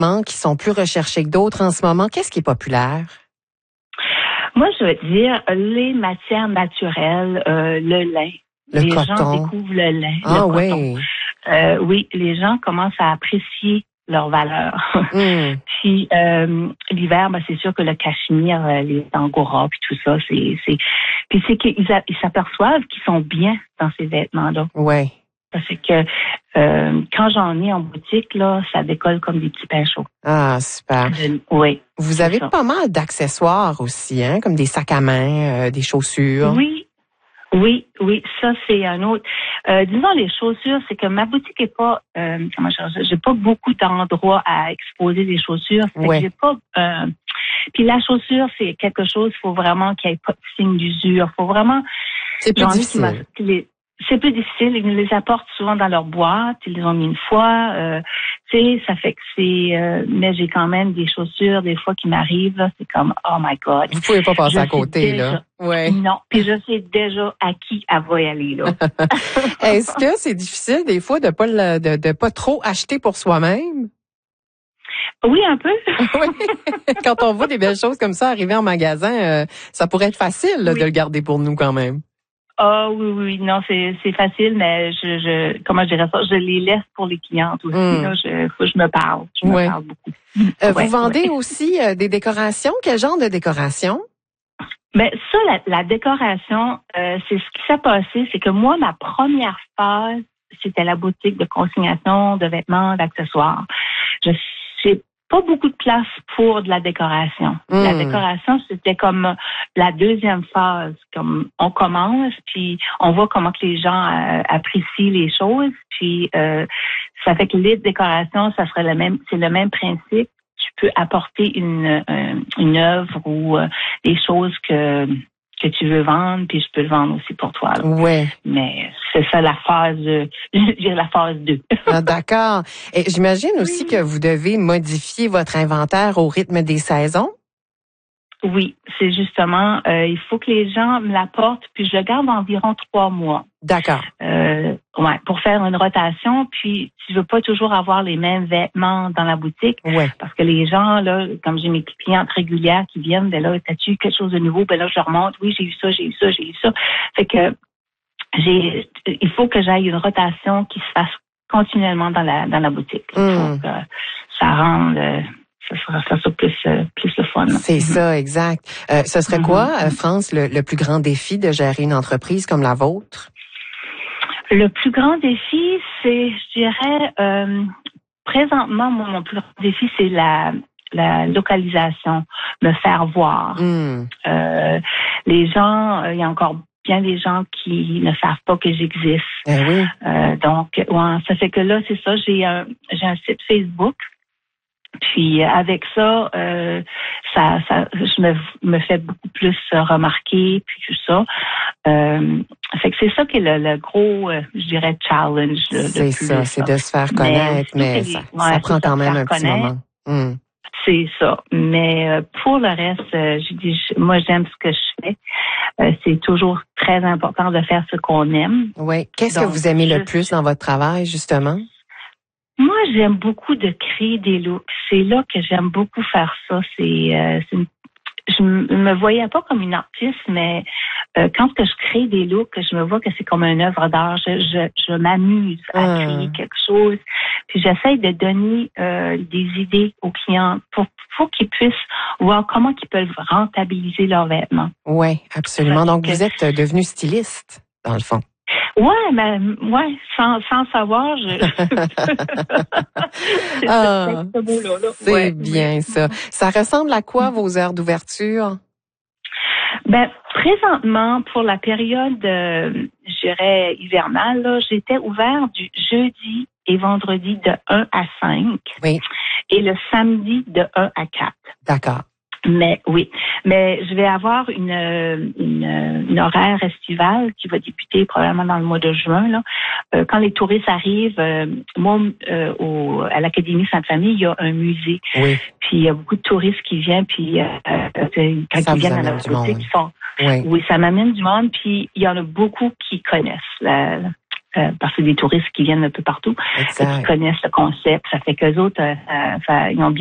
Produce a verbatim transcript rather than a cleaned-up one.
qui sont plus recherchés que d'autres en ce moment? Qu'est-ce qui est populaire? Moi, je veux dire, les matières naturelles, euh, le lin. Le les coton. gens découvrent le lin, Ah le oui. coton. Euh, oui, les gens commencent à apprécier leur valeur. Mm. Puis euh, l'hiver, ben, c'est sûr que le cachemire, euh, les angoras, puis tout ça, c'est, c'est... Puis c'est qu'ils a... ils s'aperçoivent qu'ils sont bien dans ces vêtements-là. Oui. Parce que euh, quand j'en ai en boutique, là, ça décolle comme des petits pains chauds. Ah, super. Euh, oui. Vous avez ça. Pas mal d'accessoires aussi, hein, comme des sacs à main, euh, des chaussures. Oui. Oui, oui, ça c'est un autre. Euh, disons les chaussures, c'est que ma boutique est pas, euh, comment je j'ai pas beaucoup d'endroits à exposer des chaussures. C'est ouais. que j'ai pas. Euh, puis la chaussure, c'est quelque chose. Faut vraiment qu'il n'y ait pas de signe d'usure. Faut vraiment. C'est plus difficile. Les, c'est plus difficile. Ils nous les apportent souvent dans leur boîte. Ils les ont mis une fois. Euh, tu sais, ça fait que c'est. Euh, mais j'ai quand même des chaussures des fois qui m'arrivent. Là, c'est comme oh my God. Vous pouvez pas passer je à côté déjà, là. Ouais. Non. Puis je sais déjà à qui elle va y aller là. Est-ce que c'est difficile des fois de pas le, de, de pas trop acheter pour soi-même? Oui, un peu. Oui. Quand on voit des belles choses comme ça arriver en magasin, euh, ça pourrait être facile là, oui. de le garder pour nous quand même. Ah oh, oui, oui, non, c'est c'est facile, mais je, je comment je dirais ça, je les laisse pour les clientes aussi. Mm. Là, je, faut que je me parle, je ouais. me parle beaucoup. Euh, ouais, vous vendez ouais. aussi euh, des décorations. Quel genre de décoration? Ben ça, la, la décoration, euh, c'est ce qui s'est passé, c'est que moi, ma première phase, c'était la boutique de consignation de vêtements, d'accessoires. Je sais pas beaucoup de place pour de la décoration. Mm. La décoration, c'était comme la deuxième phase. Comme on commence, puis on voit comment que les gens euh, apprécient les choses. Puis euh, ça fait que les décorations, ça serait le même, c'est le même principe. Tu peux apporter une euh, une œuvre ou euh, des choses que que tu veux vendre, puis je peux le vendre aussi pour toi. Là. Ouais. Mais c'est ça la phase, euh, je dirais la phase deux. Ah, d'accord. Et j'imagine aussi oui. que vous devez modifier votre inventaire au rythme des saisons. Oui, c'est justement, euh, il faut que les gens me l'apportent, puis je le garde environ trois mois. D'accord. Euh, ouais, pour faire une rotation, puis tu veux pas toujours avoir les mêmes vêtements dans la boutique, ouais. parce que les gens là, comme j'ai mes clientes régulières qui viennent, ben là, t'as-tu quelque chose de nouveau, ben là je leur montre, oui j'ai eu ça, j'ai eu ça, j'ai eu ça, fait que j'ai, il faut que j'aille une rotation qui se fasse continuellement dans la dans la boutique. Il mmh. faut que ça rende euh, Ça sera, ça sera plus, euh, plus le fun. C'est mm-hmm. ça, exact. Euh, ce serait mm-hmm. quoi, euh, France, le, le plus grand défi de gérer une entreprise comme la vôtre? Le plus grand défi, c'est, je dirais, euh, présentement, moi, mon plus grand défi, c'est la, la localisation, me faire voir. Mm. Euh, les gens, il y a encore bien des gens qui ne savent pas que j'existe. Eh oui. Euh, donc, ouais, ça fait que là, c'est ça, j'ai un, j'ai un site Facebook. Puis avec ça, euh, ça, ça, je me, me fais beaucoup plus remarquer, puis tout ça. Euh, fait que c'est ça qui est le, le gros, euh, je dirais, challenge. Le, c'est le ça, plus, c'est de se faire connaître, mais, mais ça, ouais, ça prend quand même un petit moment. Mm. C'est ça. Mais euh, pour le reste, euh, je dis, moi j'aime ce que je fais. Euh, c'est toujours très important de faire ce qu'on aime. Oui. Qu'est-ce Donc, que vous aimez je, le plus dans votre travail, justement? Moi, j'aime beaucoup de créer des looks. C'est là que j'aime beaucoup faire ça. C'est, euh, c'est une... je me voyais pas comme une artiste, mais euh, quand que je crée des looks, je me vois que c'est comme une œuvre d'art. Je, je, je m'amuse à ah. créer quelque chose. Puis j'essaie de donner euh, des idées aux clients pour, pour qu'ils puissent voir comment ils peuvent rentabiliser leurs vêtements. Oui, absolument. Donc, vous êtes devenu styliste, dans le fond. Ouais, mais ouais, sans sans savoir, je. c'est ah, ce mot-là, là. C'est ouais. bien ça. Ça ressemble à quoi vos heures d'ouverture? Ben présentement pour la période, euh, je dirais hivernale, là, j'étais ouvert du jeudi et vendredi de un à cinq. Oui. Et le samedi de un à quatre. D'accord. Mais oui, mais je vais avoir une, une, une horaire estivale qui va débuter probablement dans le mois de juin. Là. Euh, quand les touristes arrivent, euh, moi, euh, au, à l'Académie Sainte-Famille, il y a un musée. Oui. Puis il y a beaucoup de touristes qui viennent, puis euh, quand ça ils viennent à la boutique, ils font... Oui. oui, ça m'amène du monde, puis il y en a beaucoup qui connaissent la, euh, parce que c'est des touristes qui viennent un peu partout, exact. qui connaissent le concept. Ça fait qu'eux autres, euh, ça, ça, ils ont bien